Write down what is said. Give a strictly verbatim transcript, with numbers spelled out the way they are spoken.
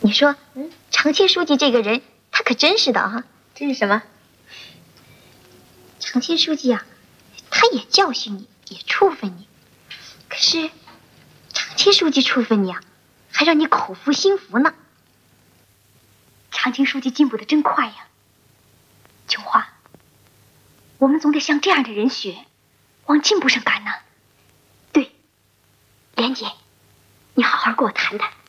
你说，嗯，常青书记这个人，他可真是的啊！ 这是什么？ 常青书记啊，他也教训你，也处分你，可是常青书记处分你啊，还让你口服心服呢。常青书记进步的真快呀！琼花，我们总得向这样的人学，往进步上赶呢。对，莲姐，你好好跟我谈谈。